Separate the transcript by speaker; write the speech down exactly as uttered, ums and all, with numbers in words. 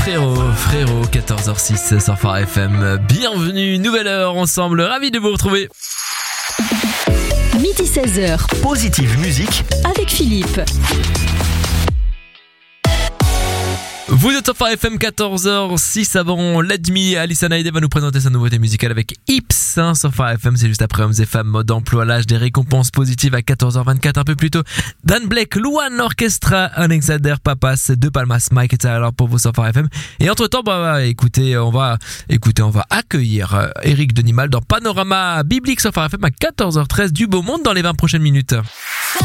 Speaker 1: Frérot, frérot, quatorze heures six sur Phare F M. Bienvenue, nouvelle heure ensemble, ravi de vous retrouver.
Speaker 2: Midi seize heures.
Speaker 3: Positive musique
Speaker 2: avec Philippe.
Speaker 1: Vous êtes sur Phare F M, quatorze heures six avant l'admi. Alissa Naïdé va nous présenter sa nouveauté musicale avec Ips hein, sur Phare F M. C'est juste après Hommes et Femmes, mode emploi, l'âge des récompenses positives à quatorze heures vingt-quatre. Un peu plus tôt, Dan Blake, Luan Orchestra, Alexander Papas, De Palmas, Mike et alors pour vous sur Phare F M. Et entre temps, bah, écoutez, on va, écoutez, on va accueillir Eric Denimal dans Panorama Biblique sur Phare F M à quatorze heures treize. Du beau monde dans les vingt prochaines minutes.